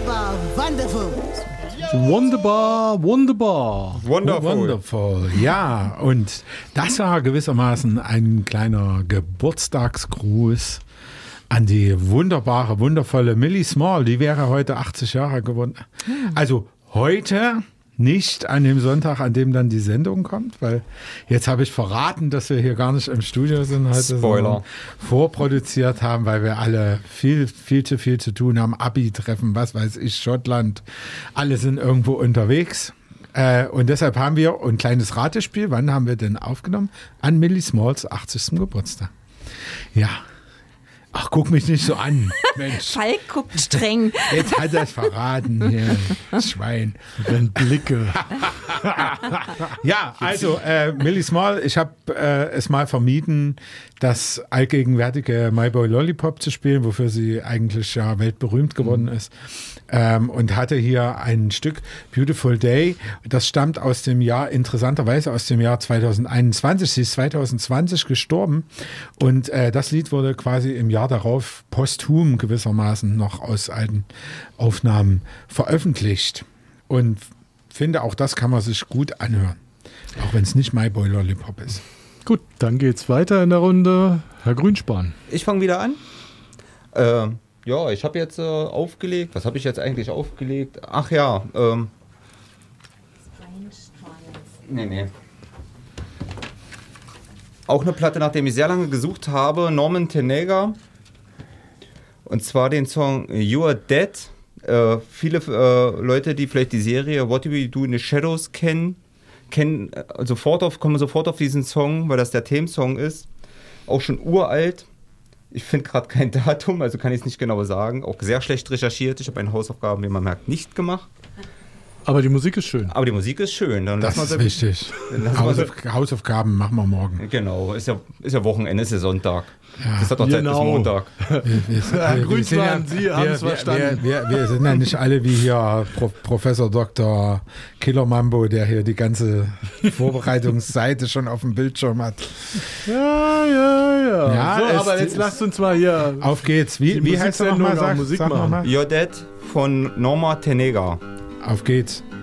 wunderbar, wonderful. Wunderbar, wunderbar. Wonderful. Ja, und das war gewissermaßen ein kleiner Geburtstagsgruß an die wunderbare, wundervolle Millie Small. Die wäre heute 80 Jahre geworden. Also heute nicht an dem Sonntag, an dem dann die Sendung kommt, weil jetzt habe ich verraten, dass wir hier gar nicht im Studio sind heute, Spoiler. Vorproduziert haben, weil wir alle viel zu tun haben. Abi-Treffen, was weiß ich, Schottland. Alle sind irgendwo unterwegs. Und deshalb haben wir ein kleines Ratespiel. Wann haben wir denn aufgenommen? An Millie Smalls 80. Geburtstag. Ja. Ach, guck mich nicht so an, Mensch. Falk guckt streng. Jetzt hat er es verraten, hier, Schwein. Wenn Blicke. Ja, also Millie Small, ich habe es mal vermieden, das allgegenwärtige My Boy Lollipop zu spielen, wofür sie eigentlich ja weltberühmt geworden ist. Und hatte hier ein Stück Beautiful Day. Das stammt aus dem Jahr, interessanterweise aus dem Jahr 2021. Sie ist 2020 gestorben. Und das Lied wurde quasi im Jahr darauf posthum gewissermaßen noch aus alten Aufnahmen veröffentlicht. Und finde, auch das kann man sich gut anhören. Auch wenn es nicht My Boy Lollipop ist. Gut, dann geht's weiter in der Runde. Herr Grünspan. Ich fange wieder an. Ja, ich habe jetzt aufgelegt. Was habe ich jetzt eigentlich aufgelegt? Ach ja. Nee. Auch eine Platte, nach der ich sehr lange gesucht habe. Norman Tenega. Und zwar den Song You Are Dead. Viele Leute, die vielleicht die Serie What Do We Do in the Shadows kommen sofort auf diesen Song, weil das der Themensong ist. Auch schon uralt. Ich finde gerade kein Datum, also kann ich es nicht genau sagen. Auch sehr schlecht recherchiert. Ich habe meine Hausaufgaben, wie man merkt, nicht gemacht. Aber die Musik ist schön. Aber die Musik ist schön. Dann Das ist wichtig. Hausaufgaben machen wir morgen. Genau, ist ja Wochenende, ist ja Sonntag. Ja. Das hat doch Zeit bis Montag. Herr Grünspan, Sie haben es verstanden. Wir sind ja nicht alle wie hier Professor Dr. Killer Mambo, der hier die ganze Vorbereitungsseite schon auf dem Bildschirm hat. Ja. Ja, So, aber jetzt lasst uns mal hier. Auf geht's. Wie heißt der nochmal? Musik machen. You're Dead von Norma Tenega. Auf geht's.